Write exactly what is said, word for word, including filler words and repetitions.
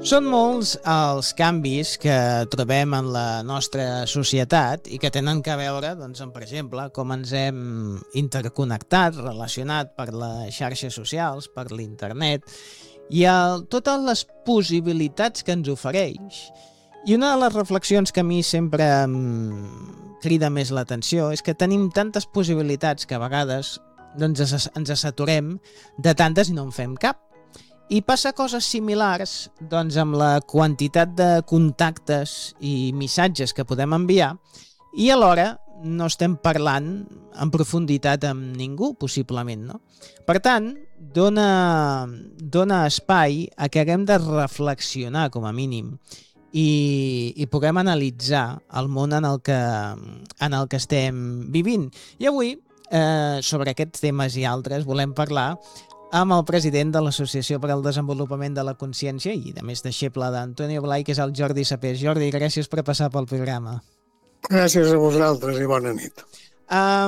Són molts els canvis que trobem en la nostra societat i que tenen a veure, doncs, amb, per exemple, com ens hem interconnectat, relacionat per les xarxes socials, per l'internet, i el, totes les possibilitats que ens ofereix. I una de les reflexions que a mi sempre em crida més l'atenció és que tenim tantes possibilitats que a vegades doncs, ens saturem de tantes i no en fem cap. I passa coses similars doncs, amb la quantitat de contactes i missatges que podem enviar i alhora no estem parlant en profunditat amb ningú, possiblement, no? Per tant, dona, dona espai a que haguem de reflexionar, com a mínim, i, i puguem analitzar el món en el que, en el que estem vivint. I avui, eh, sobre aquests temes i altres, volem parlar amb el president de l'Associació per al Desenvolupament de la Consciència i, a més, deixeble d'Antonio Blay, que és el Jordi Sapés. Jordi, gràcies per passar pel programa. Gràcies a vosaltres i bona nit. Uh,